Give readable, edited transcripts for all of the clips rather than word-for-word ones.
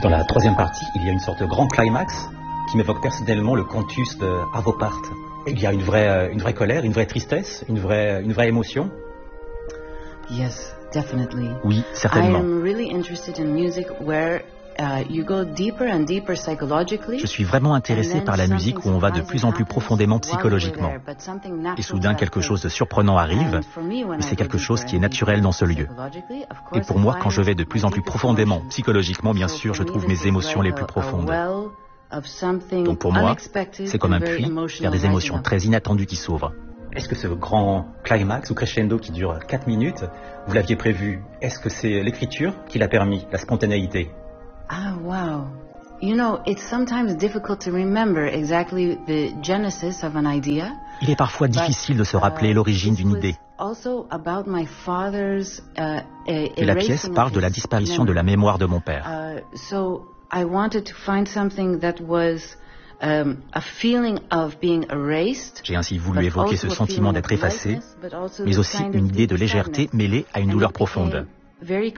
Dans la troisième partie, il y a une sorte de grand climax qui m'évoque personnellement le cantus de Arvo Pärt. Il y a une vraie colère, une vraie tristesse, une vraie émotion. Yes, definitely. Oui, certainement. I am really interested in music where you go deeper and deeper psychologically. Je suis vraiment intéressé par la musique où on va de plus en plus profondément psychologiquement. Et soudain, quelque chose de surprenant arrive, et c'est quelque chose qui est naturel dans ce lieu. Et pour moi, quand je vais de plus en plus profondément psychologiquement, bien sûr, je trouve mes émotions les plus profondes. Donc pour moi, c'est comme un puits vers des émotions très inattendues qui s'ouvrent. Est-ce que ce grand climax ou crescendo qui dure 4 minutes, vous l'aviez prévu? Est-ce que c'est l'écriture qui l'a permis, la spontanéité? Ah, wow. You know, it's sometimes difficult to remember exactly the genesis of an idea. Il est parfois difficile de se rappeler l'origine d'une idée. Et la pièce parle de la disparition de la mémoire de mon père. So I wanted to find something that was a feeling of being erased. J'ai ainsi voulu évoquer ce sentiment d'être effacé, mais aussi une idée de légèreté mêlée à une douleur profonde. Et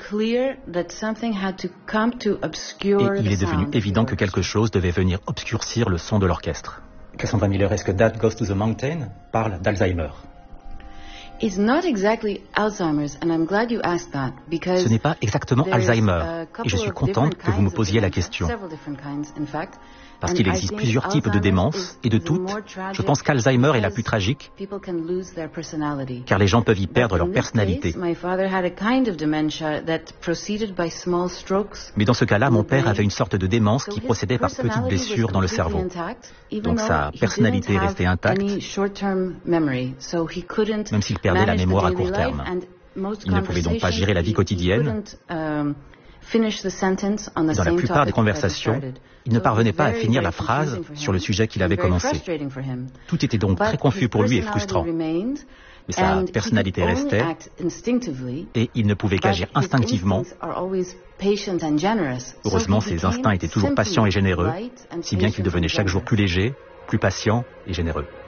il est devenu évident que quelque chose devait venir obscurcir le son de l'orchestre. Cassandra Miller, est-ce que Dad Goes to the Mountain parle d'Alzheimer? It's not exactly Alzheimer's, and I'm glad you asked that, because ce n'est pas exactement Alzheimer, et je suis contente que vous me posiez la question. Parce qu'il existe plusieurs types de démence, et de toutes, je pense qu'Alzheimer est la plus tragique, car les gens peuvent y perdre leur personnalité. Mais dans ce cas-là, mon père avait une sorte de démence qui procédait par petites blessures dans le cerveau. Donc sa personnalité restait intacte, même s'il perdait la mémoire à court terme. Il ne pouvait donc pas gérer la vie quotidienne. Dans la plupart des conversations, il ne parvenait pas à finir la phrase sur le sujet qu'il avait commencé. Tout était donc très confus pour lui et frustrant. Mais sa personnalité restait, et il ne pouvait qu'agir instinctivement. Heureusement, ses instincts étaient toujours patients et généreux, si bien qu'il devenait chaque jour plus léger, plus patient et généreux.